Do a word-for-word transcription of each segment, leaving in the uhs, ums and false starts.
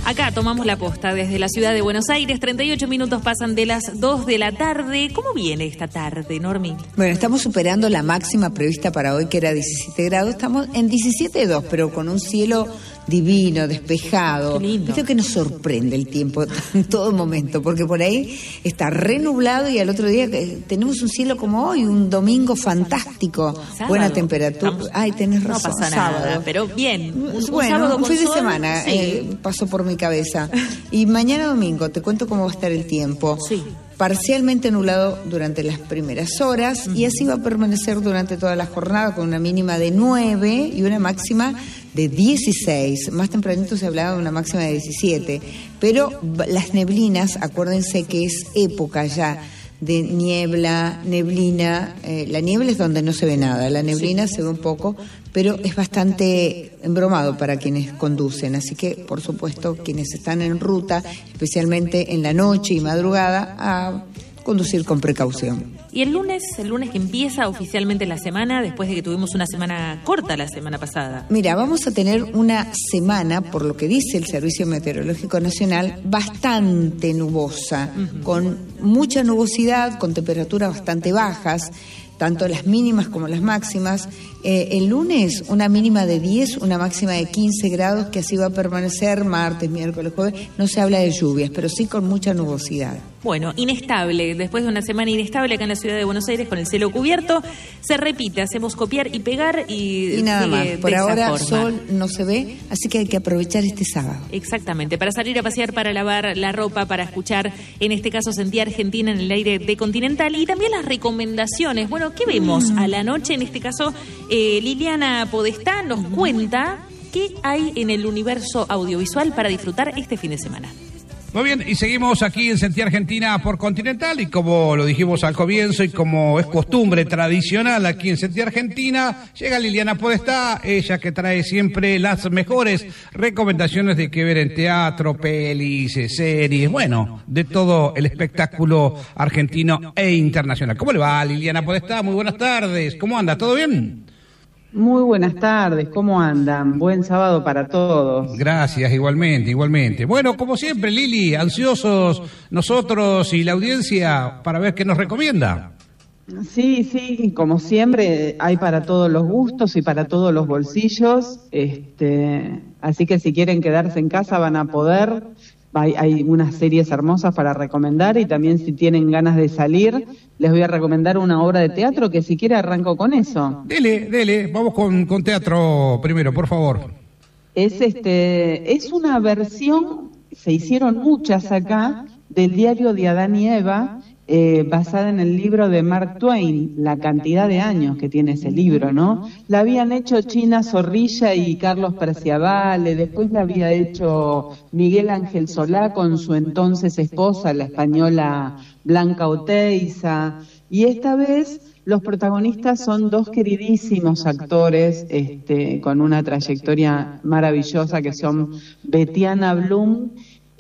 Acá tomamos la posta desde la ciudad de Buenos Aires. treinta y ocho minutos pasan de las dos de la tarde. ¿Cómo viene esta tarde, Normi? Bueno, estamos superando la máxima prevista para hoy, que era diecisiete grados. Estamos en diecisiete coma dos, pero con un cielo divino, despejado. Qué lindo. Viste que nos sorprende el tiempo en todo momento, porque por ahí está renublado y al otro día tenemos un cielo como hoy, un domingo fantástico. Sábado. Buena temperatura. Estamos... Ay, tenés razón. No pasa sábado. nada, pero bien. Un, un bueno, sábado un con fin de sol, semana sí. eh, pasó por mi cabeza. Y mañana domingo, te cuento cómo va a estar el tiempo. Sí. Parcialmente nublado durante las primeras horas, uh-huh. y así va a permanecer durante toda la jornada, con una mínima de nueve y una máxima de dieciséis. Más tempranito se hablaba de una máxima de diecisiete, pero las neblinas, acuérdense que es época ya de niebla, neblina. Eh, la niebla es donde no se ve nada, la neblina sí. se ve un poco, pero es bastante embromado para quienes conducen, así que por supuesto quienes están en ruta, especialmente en la noche y madrugada, a conducir con precaución. Y el lunes, el lunes que empieza oficialmente la semana, después de que tuvimos una semana corta la semana pasada. Mira, vamos a tener una semana, por lo que dice el Servicio Meteorológico Nacional, bastante nubosa, uh-huh. con mucha nubosidad, con temperaturas bastante bajas, tanto las mínimas como las máximas. Eh, el lunes una mínima de diez, una máxima de quince grados, que así va a permanecer martes, miércoles, jueves. No se habla de lluvias, pero sí con mucha nubosidad. Bueno, inestable, después de una semana inestable acá en la ciudad de Buenos Aires con el cielo cubierto, se repite, hacemos copiar y pegar y... Y nada más, por ahora forma. Sol no se ve, así que hay que aprovechar este sábado. Exactamente, para salir a pasear, para lavar la ropa, para escuchar, en este caso, Sentía Argentina en el aire de Continental, y también las recomendaciones. Bueno, ¿qué vemos mm. a la noche? En este caso, eh, Liliana Podestá nos mm. cuenta qué hay en el universo audiovisual para disfrutar este fin de semana. Muy bien, y seguimos aquí en Sentía Argentina por Continental, y como lo dijimos al comienzo y como es costumbre tradicional aquí en Sentía Argentina, llega Liliana Podestá, ella que trae siempre las mejores recomendaciones de qué ver en teatro, pelis, series, bueno, de todo el espectáculo argentino e internacional. ¿Cómo le va, Liliana Podestá? Muy buenas tardes, ¿cómo anda? ¿Todo bien? Muy buenas tardes, ¿cómo andan? Buen sábado para todos. Gracias, igualmente, igualmente. Bueno, como siempre, Lili, ansiosos nosotros y la audiencia para ver qué nos recomienda. Sí, sí, como siempre, hay para todos los gustos y para todos los bolsillos, este, así que si quieren quedarse en casa van a poder. Hay, hay unas series hermosas para recomendar, y también si tienen ganas de salir, les voy a recomendar una obra de teatro que si quiere arranco con eso. Dele, dele, vamos con, con teatro primero, por favor. Es este, es una versión, se hicieron muchas acá, del diario de Adán y Eva, eh, basada en el libro de Mark Twain, la cantidad de años que tiene ese libro, ¿no? La habían hecho China Zorrilla y Carlos Perciavale, después la había hecho Miguel Ángel Solá con su entonces esposa, la española Blanca Oteiza, y esta vez los protagonistas son dos queridísimos actores este, con una trayectoria maravillosa, que son Betiana Blum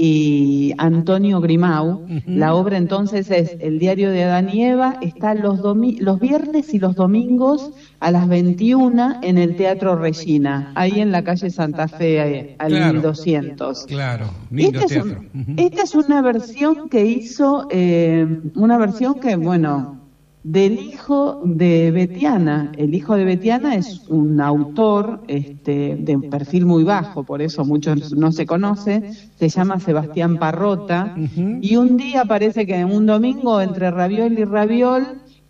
y Antonio Grimau. Uh-huh. La obra entonces es El diario de Adán y Eva, está los, domi- los viernes y los domingos a las veintiuna en el Teatro Regina, ahí en la calle Santa Fe, eh, al claro, mil doscientos. Claro, lindo esta teatro. Es, un, uh-huh. esta es una versión que hizo, eh, una versión que, bueno, del hijo de Betiana. El hijo de Betiana es un autor este, de un perfil muy bajo, por eso muchos no se conoce, se llama Sebastián Parrota, uh-huh. y un día parece que un domingo entre Raviol y Raviol,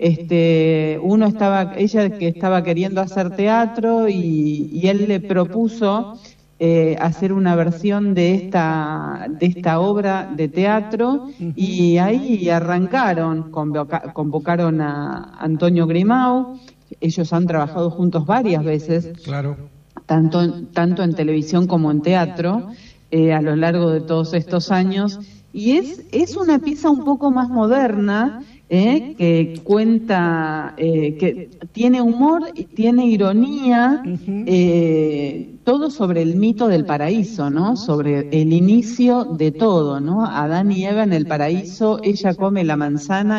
este, uno estaba, ella que estaba queriendo hacer teatro, y, y él le propuso Eh, hacer una versión de esta de esta obra de teatro, uh-huh. y ahí arrancaron, convoca, convocaron a Antonio Grimau. Ellos han trabajado juntos varias veces, claro, tanto, tanto en televisión como en teatro, eh, a lo largo de todos estos años, y es, es una pieza un poco más moderna, Eh, que cuenta, eh, que tiene humor y tiene ironía, uh-huh. eh, todo sobre el mito del paraíso, ¿no? Sobre el inicio de todo, ¿no? Adán y Eva en el paraíso, ella come la manzana